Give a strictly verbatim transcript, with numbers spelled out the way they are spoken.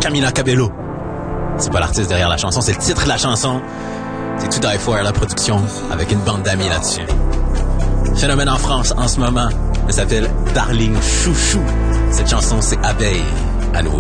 Camila Cabello. C'est pas l'artiste derrière la chanson, c'est le titre de la chanson. C'est To Die For, la production, avec une bande d'amis là-dessus. Phénomène en France en ce moment, elle s'appelle Darling Chouchou. Cette chanson, c'est Abeille, à nouveau.